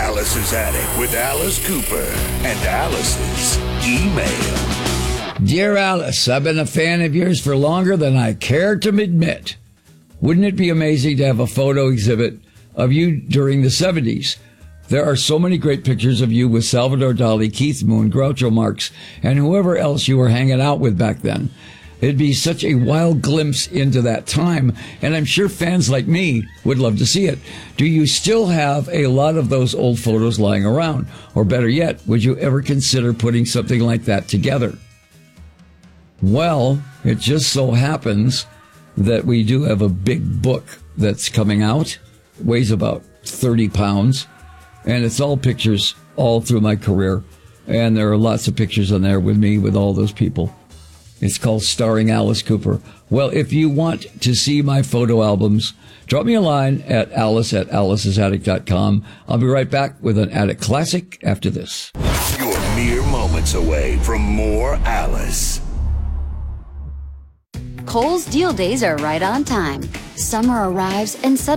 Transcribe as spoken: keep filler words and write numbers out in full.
Alice's Attic with Alice Cooper and Alice's email. Dear Alice, I've been a fan of yours for longer than I care to admit. Wouldn't it be amazing to have a photo exhibit of you during the seventies? There are so many great pictures of you with Salvador Dali, Keith Moon, Groucho Marx, and whoever else you were hanging out with back then. It'd be such a wild glimpse into that time, and I'm sure fans like me would love to see it. Do you still have a lot of those old photos lying around? Or better yet, would you ever consider putting something like that together? Well, it just so happens that we do have a big book that's coming out. It weighs about thirty pounds, and it's all pictures all through my career. And there are lots of pictures on there with me, with all those people. It's called Starring Alice Cooper. Well, if you want to see my photo albums, drop me a line at alice at alice's attic dot com. I'll be right back with an Attic Classic after this. You're mere moments away from more Alice. Kohl's Deal Days are right on time. Summer arrives and suddenly